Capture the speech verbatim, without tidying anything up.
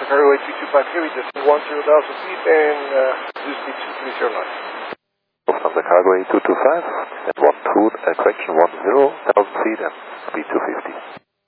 Cargo eight three two five Heavy, descend one zero thousand feet and uh, use speed two three zero nine. Lufthansa Cargo eight two two five, and one two, uh, correction one zero thousand feet and speed two fifty.